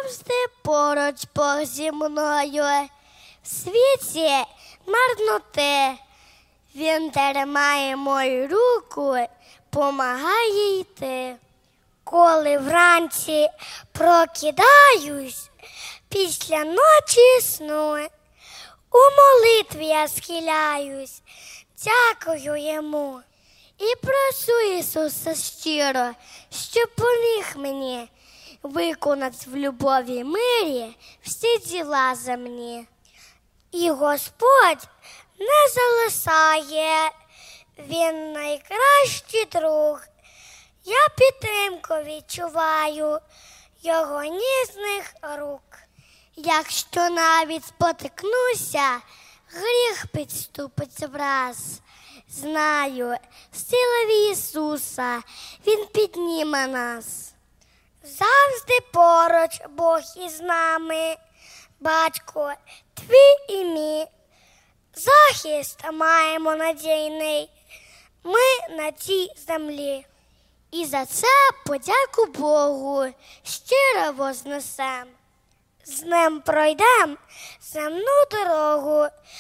завжди поруч Бог зі мною. В світі марноти Він тримає мою руку, помагає йти. Коли вранці прокидаюсь, після ночі сну, у молитві я схиляюсь, дякую Йому. І прошу Ісуса щиро, щоб поміг мені виконати в любові й мирі всі діла земні. І Господь не залишає, Він найкращий друг. Я підтримку відчуваю Його ніжних рук. Якщо навіть спотикнуся, гріх підступить враз. Знаю, сила в Ісуса, Він підніме нас. Завжди поруч Бог із нами, Батько твій і мій. Захист маємо надійний ми на цій землі. І за це подяку Богу щиро вознесем. З ним пройдем земну дорогу,